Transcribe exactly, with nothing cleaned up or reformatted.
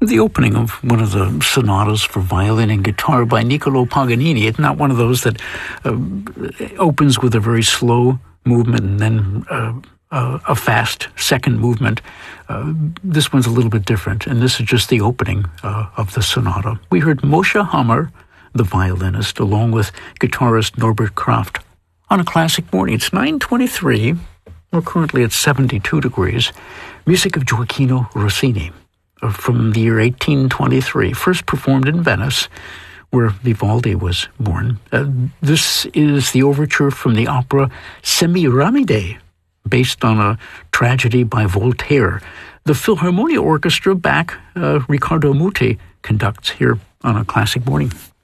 the opening of one of the sonatas for violin and guitar by Niccolo Paganini. It's not one of those that uh, opens with a very slow movement and then uh, uh, a fast second movement. Uh, this one's a little bit different, and this is just the opening uh, of the sonata. We heard Moshe Hammer, the violinist, along with guitarist Norbert Kraft on a classic morning. It's nine twenty-three. We're currently at seventy-two degrees. Music of Gioacchino Rossini from the year eighteen twenty-three, first performed in Venice, where Vivaldi was born. Uh, this is the overture from the opera Semiramide, based on a tragedy by Voltaire. The Philharmonia Orchestra back, uh, Riccardo Muti conducts here on a classic morning.